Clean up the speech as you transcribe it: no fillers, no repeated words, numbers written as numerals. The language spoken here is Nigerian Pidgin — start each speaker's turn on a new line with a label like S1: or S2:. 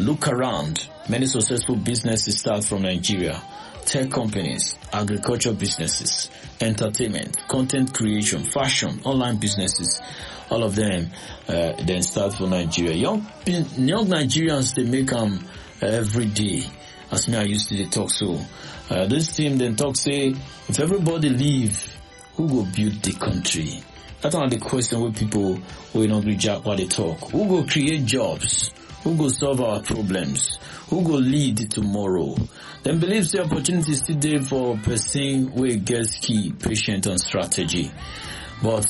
S1: Look around. Many successful businesses start from Nigeria. Tech companies, agriculture businesses, entertainment, content creation, fashion, online businesses, all of them then start from Nigeria. Young Nigerians, they make them every day. As me, I used to talk so. This team then talk say, if everybody leave, who go build the country? That's one of the question where people will not reject what they talk. Who go create jobs? Who go solve our problems? Who go lead tomorrow? Then believe the opportunity is still there for person who gets key, patient and strategy. But